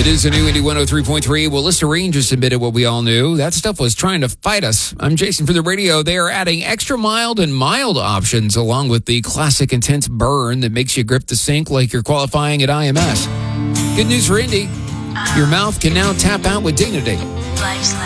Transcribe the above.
It is a new Indy 103.3. Well, Listerine just admitted what we all knew. That stuff was trying to fight us. I'm Jason for the radio. They are adding extra mild and mild options along with the classic intense burn that makes you grip the sink like you're qualifying at IMS. Good news for Indy. Your mouth can now tap out with dignity.